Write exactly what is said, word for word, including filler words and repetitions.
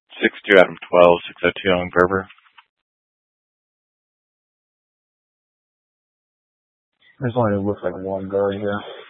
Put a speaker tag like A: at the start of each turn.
A: six two Adam twelve, six oh two on Gerber.
B: There's only looks like one guard here.